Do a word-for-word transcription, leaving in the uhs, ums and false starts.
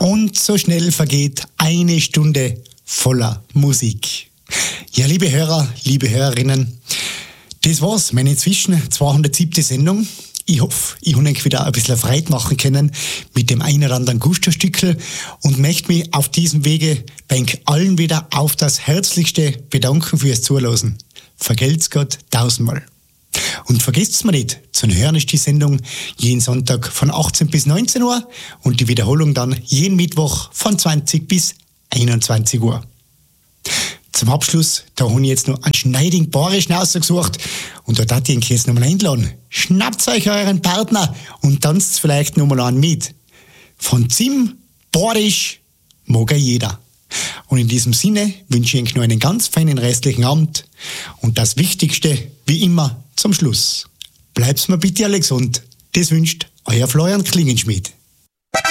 Und so schnell vergeht eine Stunde voller Musik. Ja, liebe Hörer, liebe Hörerinnen, das war's, meine inzwischen zweihundertsiebte Sendung. Ich hoffe, ich habe euch wieder ein bisschen Freude machen können mit dem einen oder anderen Gusto-Stückel und möchte mich auf diesem Wege bei euch allen wieder auf das Herzlichste bedanken fürs Zuhören. Vergelt's Gott tausendmal. Und vergesst's mir nicht, zu hören ist die Sendung jeden Sonntag von achtzehn bis neunzehn Uhr und die Wiederholung dann jeden Mittwoch von zwanzig bis einundzwanzig Uhr. Zum Abschluss, da habe ich jetzt noch einen schneidigen Barisch rausgesucht und da darf ich euch jetzt nochmal einladen. Schnappt euch euren Partner und tanzt vielleicht nochmal an mit. Von Zim, Barisch, mag ja jeder. Und in diesem Sinne wünsche ich euch noch einen ganz feinen restlichen Abend und das Wichtigste, wie immer, zum Schluss. Bleibt's mir bitte alle gesund. Das wünscht euer Florian Klingenschmidt.